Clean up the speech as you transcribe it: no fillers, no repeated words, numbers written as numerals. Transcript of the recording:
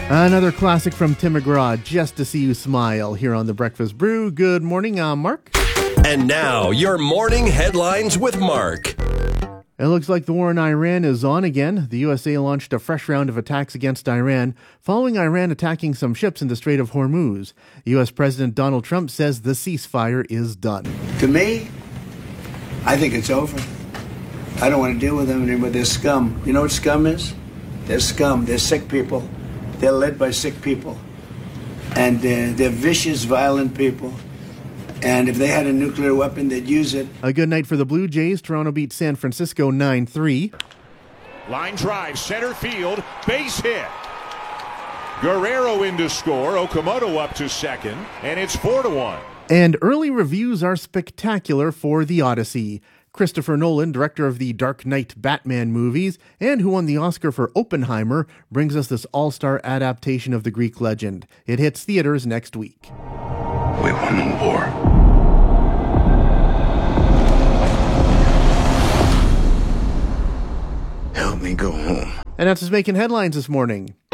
Another classic from Tim McGraw, Just to See You Smile, here on The Breakfast Brew. Good morning, I'm Mark. And now, your morning headlines with Mark. It looks like the war in Iran is on again. The USA launched a fresh round of attacks against Iran, following Iran attacking some ships in the Strait of Hormuz. U.S. President Donald Trump says the ceasefire is done. To me, I think it's over. I don't want to deal with them anymore. They're scum. You know what scum is? They're scum. They're sick people. They're led by sick people. And they're vicious, violent people. And if they had a nuclear weapon, they'd use it. A good night for the Blue Jays. Toronto beat San Francisco 9-3. Line drive, center field, base hit. Guerrero in to score. Okamoto up to second, and it's 4-1. And early reviews are spectacular for The Odyssey. Christopher Nolan, director of the Dark Knight Batman movies, and who won the Oscar for Oppenheimer, brings us this all-star adaptation of the Greek legend. It hits theaters next week. We won the war. Help me go home. And that's what's making headlines this morning.